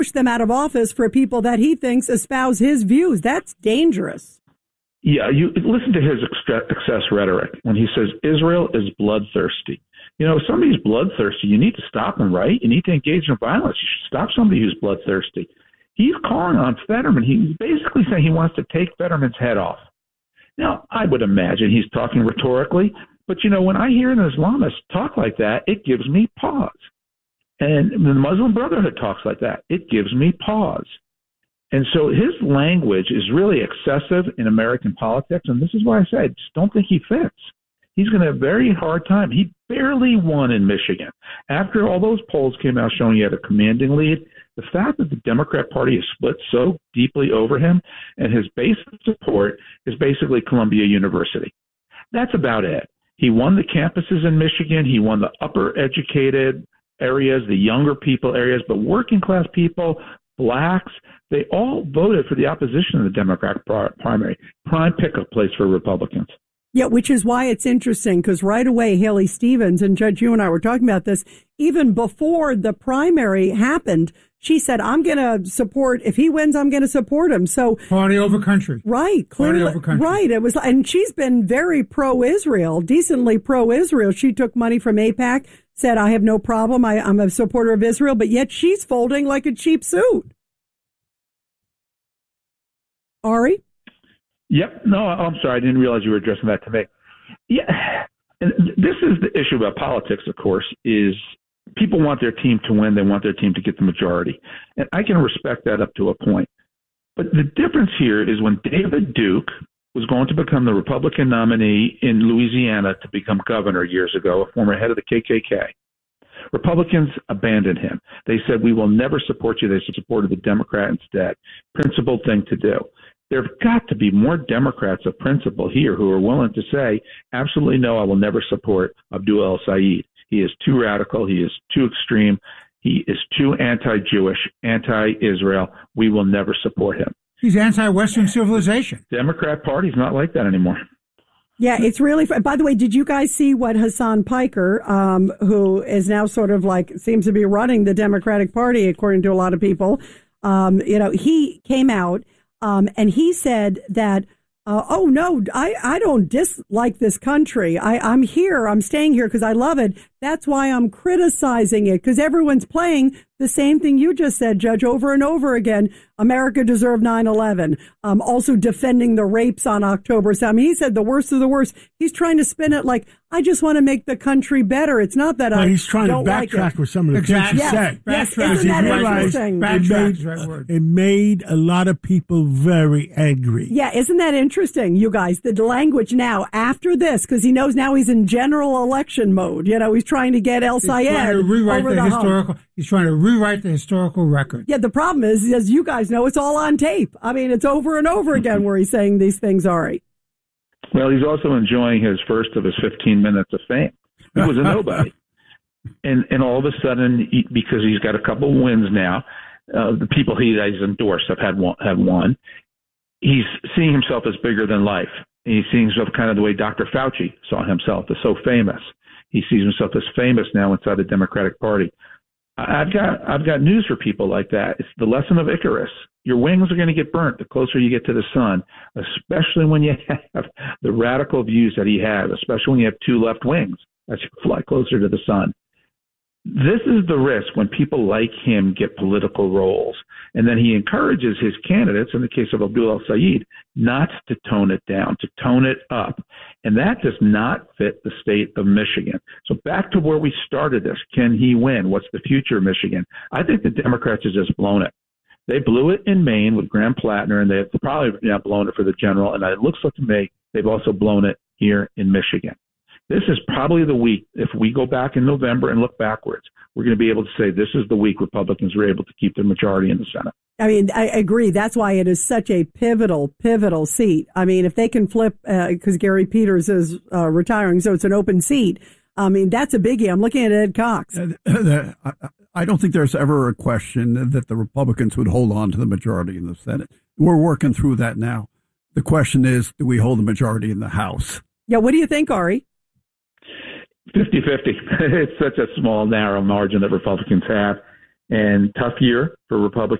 push them out of office for people that he thinks espouse his views. That's dangerous. Yeah, you listen to his excess rhetoric when he says Israel is bloodthirsty. You know, if somebody's bloodthirsty, you need to stop them, right? You need to engage in violence. You should stop somebody who's bloodthirsty. He's calling on Fetterman. He's basically saying he wants to take Fetterman's head off. Now, I would imagine he's talking rhetorically, but, you know, when I hear an Islamist talk like that, it gives me pause. And the Muslim Brotherhood talks like that. It gives me pause. And so his language is really excessive in American politics, and this is why I say I just don't think he fits. He's going to have a very hard time. He barely won in Michigan. After all those polls came out showing he had a commanding lead, the fact that the Democrat Party is split so deeply over him and his base of support is basically Columbia University. That's about it. He won the campuses in Michigan. He won the upper educated areas, the younger people areas, but working class people, blacks, they all voted for the opposition in the Democratic primary. Prime pickup place for Republicans. Yeah, which is why it's interesting, because right away, Haley Stevens, and Judge, you and I were talking about this, even before the primary happened, she said, I'm going to support, if he wins, I'm going to support him. So party over country. Right. Clearly, party over country. Right. It was, and she's been very pro-Israel, decently pro-Israel. She took money from AIPAC, said, I have no problem. I'm a supporter of Israel, but yet she's folding like a cheap suit. Ari? Yep. No, I'm sorry. I didn't realize you were addressing that to me. Yeah. And this is the issue about politics, of course, is people want their team to win. They want their team to get the majority. And I can respect that up to a point. But the difference here is when David Duke was going to become the Republican nominee in Louisiana to become governor years ago, a former head of the KKK, Republicans abandoned him. They said, we will never support you. They supported the Democrat instead. Principled thing to do. There have got to be more Democrats of principle here who are willing to say, absolutely no, I will never support Abdul el-Sayed. He is too radical. He is too extreme. He is too anti-Jewish, anti-Israel. We will never support him. He's anti-Western civilization. Democrat Party's not like that anymore. Yeah, it's really, by the way, did you guys see what Hassan Piker, who is now sort of like, seems to be running the Democratic Party, according to a lot of people, he came out and he said that, oh, no, I don't dislike this country. I'm here. I'm staying here because I love it. That's why I'm criticizing it, because everyone's playing the same thing you just said, Judge, over and over again. America deserved 9/11. Also defending the rapes on October 7th. I mean, he said the worst of the worst. He's trying to spin it like, I just want to make the country better. It's not that he's trying to backtrack with some of the things he said. Yes, isn't that interesting? It made a lot of people very angry. Yeah, isn't that interesting, you guys? The language now after this, because he knows now he's in general election mode. You know, he's trying to get el-Sayed over the hump. He's trying to rewrite the historical record. Yeah, the problem is, as you guys know, it's all on tape. I mean, it's over and over again where he's saying these things, Ari. Well, he's also enjoying his first of his 15 minutes of fame. He was a nobody. And all of a sudden, because he's got a couple wins now, the people he's endorsed have won. He's seeing himself as bigger than life. He's seeing himself kind of the way Dr. Fauci saw himself, as so famous. He sees himself as famous now inside the Democratic Party. I've got news for people like that. It's the lesson of Icarus. Your wings are going to get burnt the closer you get to the sun, especially when you have the radical views that he has, especially when you have two left wings as you fly closer to the sun. This is the risk when people like him get political roles. And then he encourages his candidates, in the case of Abdul el-Sayed, not to tone it down, to tone it up. And that does not fit the state of Michigan. So back to where we started this. Can he win? What's the future of Michigan? I think the Democrats have just blown it. They blew it in Maine with Graham Plattner, and they've probably now blown it for the general. And it looks like to me they've also blown it here in Michigan. This is probably the week, if we go back in November and look backwards, we're going to be able to say this is the week Republicans were able to keep their majority in the Senate. I mean, I agree. That's why it is such a pivotal seat. I mean, if they can flip, because Gary Peters is retiring, so it's an open seat. I mean, that's a biggie. I'm looking at Ed Cox. I don't think there's ever a question that the Republicans would hold on to the majority in the Senate. We're working through that now. The question is, do we hold the majority in the House? Yeah, what do you think, Ari? 50-50. It's such a small, narrow margin that Republicans have. and tough year for Republicans.